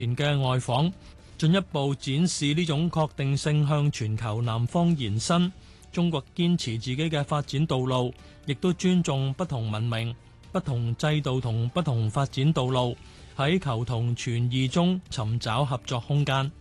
年嘅外訪，進一步展示呢種確定性向全球南方延伸。中國堅持自己嘅發展道路，亦都尊重不同文明、不同制度同不同發展道路，喺求同存異中尋找合作空間。